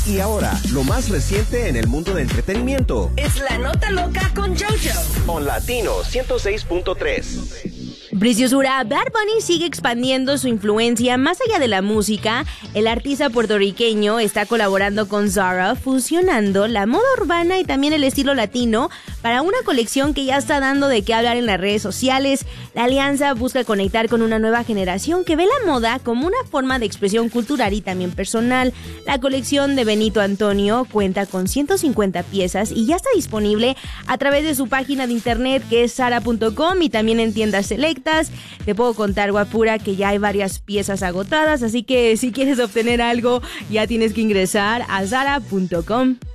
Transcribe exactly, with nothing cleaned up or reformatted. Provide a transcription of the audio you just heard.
Y ahora, lo más reciente en el mundo del entretenimiento. Es la nota loca con JoJo. On Latino ciento seis punto tres. Preciosura, Bad Bunny sigue expandiendo su influencia más allá de la música. El artista puertorriqueño está colaborando con Zara, fusionando la moda urbana y también el estilo latino para una colección que ya está dando de qué hablar en las redes sociales. La alianza busca conectar con una nueva generación que ve la moda como una forma de expresión cultural y también personal. La colección de Benito Antonio cuenta con ciento cincuenta piezas y ya está disponible a través de su página de internet, que es zara punto com, y también en tiendas selectas. Te puedo contar, guapura, que ya hay varias piezas agotadas, así que si quieres obtener algo ya tienes que ingresar a zara punto com.